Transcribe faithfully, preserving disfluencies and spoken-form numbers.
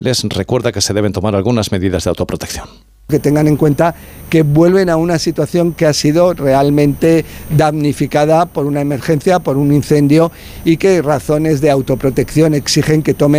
les recuerda que se deben tomar algunas medidas de autoprotección. Que tengan en cuenta que vuelven a una situación que ha sido realmente damnificada por una emergencia, por un incendio, y que razones de autoprotección exigen que tomen